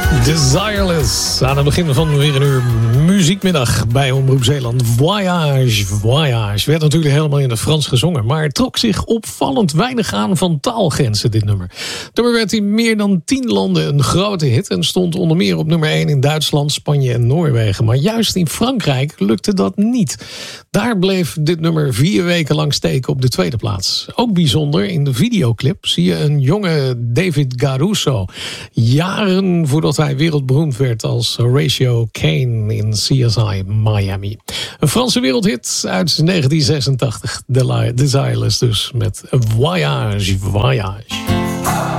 Desireless. Aan het begin van weer een uur muziekmiddag bij Omroep Zeeland. Voyage, Voyage. Werd natuurlijk helemaal in het Frans gezongen. Maar het trok zich opvallend weinig aan van taalgrenzen, dit nummer. Nummer werd in meer dan 10 landen een grote hit. En stond onder meer op nummer 1 in Duitsland, Spanje en Noorwegen. Maar juist in Frankrijk lukte dat niet. Daar bleef dit nummer 4 weken lang steken op de tweede plaats. Ook bijzonder, in de videoclip zie je een jonge David Caruso. Jaren voordat hij wereldberoemd werd als Horatio Kane in CSI Miami. Een Franse wereldhit uit 1986. Desireless dus met Voyage, Voyage.